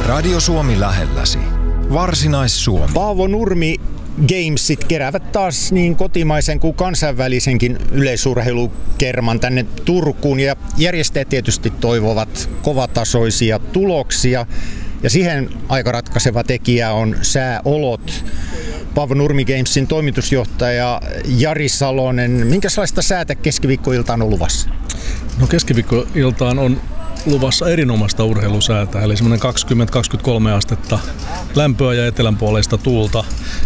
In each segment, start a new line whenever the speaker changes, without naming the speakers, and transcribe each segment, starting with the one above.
Radio Suomi lähelläsi. Varsinais-Suomi.
Paavo Nurmi Gamesit keräävät taas niin kotimaisen kuin kansainvälisenkin yleisurheilukerman tänne Turkuun. Ja järjestäjät tietysti toivovat kovatasoisia tuloksia. Ja siihen aika ratkaiseva tekijä on sääolot. Paavo Nurmi Gamesin toimitusjohtaja Jari Salonen. Minkälaista säätä keskiviikkoiltaan on luvassa?
No keskiviikkoiltaan on luvassa erinomaista urheilusäätä, eli semmoinen 20-23 astetta lämpöä ja etelänpuoleista tuulta.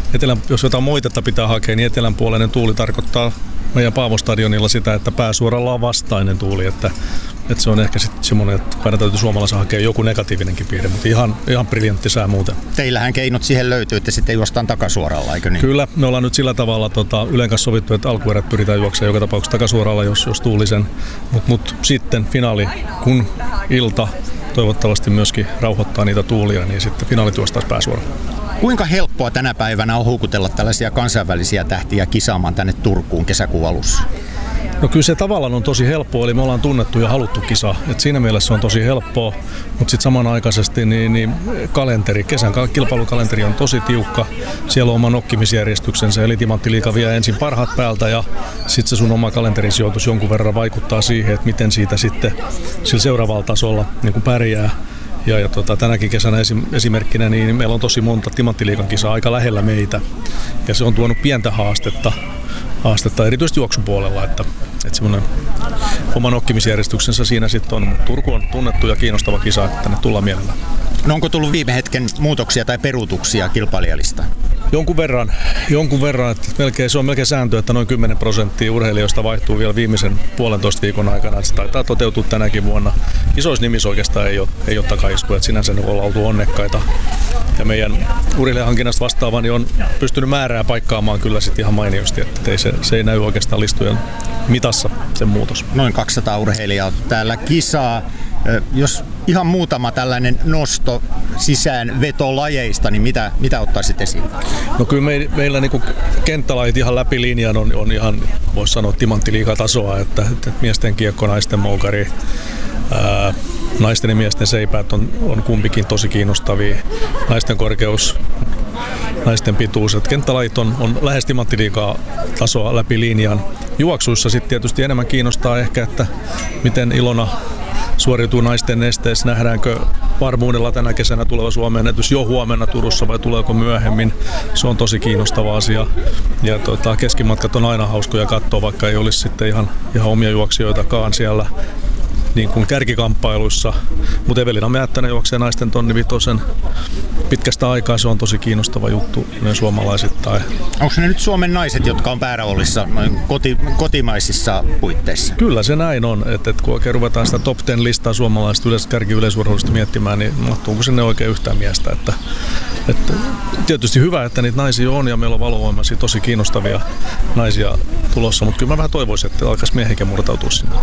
Jos jotain moitetta pitää hakea, niin etelänpuoleinen tuuli tarkoittaa meidän Paavo-stadionilla sitä, että pääsuoralla on vastainen tuuli, että se on ehkä sitten semmoinen, että aina täytyy suomalaisen hakea joku negatiivinenkin piirre, mutta ihan briljantti sää muuten.
Teillähän keinot siihen löytyy, että sitten juostaan takasuoralla, eikö niin?
Kyllä, me ollaan nyt sillä tavalla Ylen kanssa sovittu, että alkuerät pyritään juoksemaan joka tapauksessa takasuoralla, jos tuulisen, mutta sitten finaali, kun ilta toivottavasti myöskin rauhoittaa niitä tuulia, niin sitten finaalit juostaan pääsuoralla.
Kuinka helppoa tänä päivänä on houkutella tällaisia kansainvälisiä tähtiä kisaamaan tänne Turkuun kesäkuun alussa?
No kyllä se tavallaan on tosi helppoa, eli me ollaan tunnettu ja haluttu kisa. Et siinä mielessä on tosi helppoa, mutta sitten samanaikaisesti niin kesän kilpailukalenteri on tosi tiukka. Siellä on oma nokkimisjärjestyksensä, eli Timanttiliiga vie ensin parhaat päältä ja sitten se sun oma kalenterisijoitus jonkun verran vaikuttaa siihen, että miten siitä sitten sillä seuraavalla tasolla niin kuin pärjää. Ja tänäkin kesänä esimerkkinä niin meillä on tosi monta Timanttiliigan kisaa aika lähellä meitä ja se on tuonut pientä haastetta erityisesti juoksupuolella, että semmoinen oma nokkimisjärjestyksensä siinä sitten on. Turku on tunnettu ja kiinnostava kisa, että tänne tullaan mielellään.
No onko tullut viime hetken muutoksia tai peruutuksia kilpailijalistaan?
Jonkun verran, että se on melkein sääntö, että noin 10% urheilijoista vaihtuu vielä viimeisen 1,5 viikon aikana. Se taitaa toteutua tänäkin vuonna. Isoissa nimissä oikeastaan ei ole takaisku, että sinänsä ollaan oltu onnekkaita. Ja meidän urheilijahankinnasta vastaavani on pystynyt määrää paikkaamaan kyllä sitten ihan mainiosti, että se ei näy oikeastaan listujen mitassa sen muutos.
Noin 200 urheilijaa täällä kisaa. Jos ihan muutama tällainen nosto sisään vetolajeista, niin mitä ottaisit esiin?
No kyllä meillä niinku kenttälajit ihan läpi linjan on ihan, voisi sanoa, Timanttiliigatasoa, että miesten kiekko, naisten moukari, naisten ja miesten seipäät on kumpikin tosi kiinnostavia. Naisten korkeus, naisten pituus. Että kenttälajit on lähes Timanttiliigaa tasoa läpi linjan. Juoksuissa sitten tietysti enemmän kiinnostaa ehkä, että miten Ilona suoriutuu naisten esteissä. Nähdäänkö varmuudella tänä kesänä tuleva Suomen ennätys jo huomenna Turussa vai tuleeko myöhemmin? Se on tosi kiinnostava asia. Ja keskimatkat on aina hauskoja katsoa, vaikka ei olisi sitten ihan omia juoksijoitakaan siellä niin kuin kärkikamppailuissa. Mutta Evelina Määttänen juoksee naisten tonni vitosen pitkästä aikaa. Se on tosi kiinnostava juttu ne suomalaisittain. Onko
ne nyt Suomen naiset, jotka on pääroolissa kotimaisissa puitteissa?
Kyllä se näin on. Että kun oikein ruvetaan sitä top 10 listaa suomalaisista kärki-yleisurheilusta miettimään, niin mahtuuko sinne oikein yhtään miestä? Että tietysti hyvä, että niitä naisia on ja meillä on valovoimaisia tosi kiinnostavia naisia tulossa. Mutta kyllä mä vähän toivoisin, että alkaisi miehikin murtautua sinne.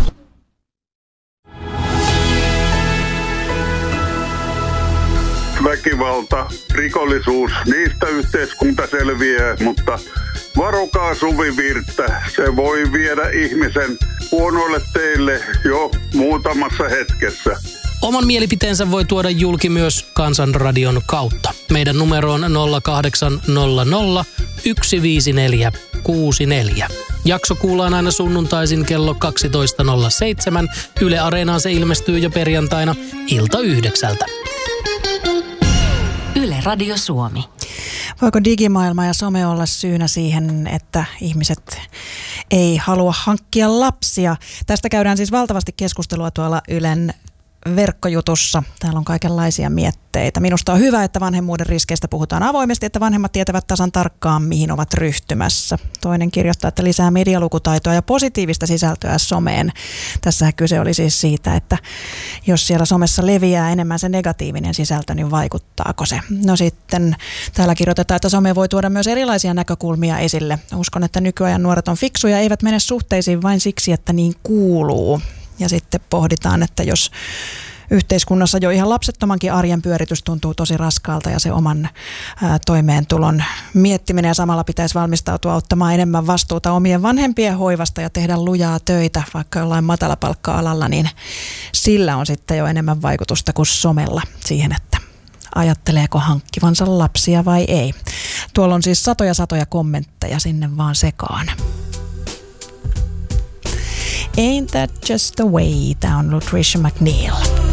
Väkivalta, rikollisuus, niistä yhteiskunta selviää, mutta varokaa suvivirttä. Se voi viedä ihmisen huonoille teille jo muutamassa hetkessä.
Oman mielipiteensä voi tuoda julki myös Kansanradion kautta. Meidän numero on 0800 154 64. Jakso kuullaan aina sunnuntaisin kello 12.07. Yle Areenaan se ilmestyy jo perjantaina ilta 9.
Yle Radio Suomi.
Voiko digimaailma ja some olla syynä siihen, että ihmiset ei halua hankkia lapsia? Tästä käydään siis valtavasti keskustelua tuolla Ylen verkkojutussa. Täällä on kaikenlaisia mietteitä. Minusta on hyvä, että vanhemmuuden riskeistä puhutaan avoimesti, että vanhemmat tietävät tasan tarkkaan, mihin ovat ryhtymässä. Toinen kirjoittaa, että lisää medialukutaitoa ja positiivista sisältöä someen. Tässähän kyse oli siis siitä, että jos siellä somessa leviää enemmän se negatiivinen sisältö, niin vaikuttaako se? No sitten täällä kirjoitetaan, että some voi tuoda myös erilaisia näkökulmia esille. Uskon, että nykyajan nuoret on fiksuja, eivät mene suhteisiin vain siksi, että niin kuuluu. Ja sitten pohditaan, että jos yhteiskunnassa jo ihan lapsettomankin arjen pyöritys tuntuu tosi raskaalta ja se oman toimeentulon miettiminen ja samalla pitäisi valmistautua ottamaan enemmän vastuuta omien vanhempien hoivasta ja tehdä lujaa töitä vaikka jollain matalapalkka-alalla, niin sillä on sitten jo enemmän vaikutusta kuin somella siihen, että ajatteleeko hankkivansa lapsia vai ei. Tuolla on siis satoja kommentteja sinne vaan sekaan. Ain't that just the way? Tää on Lucretia McNeil.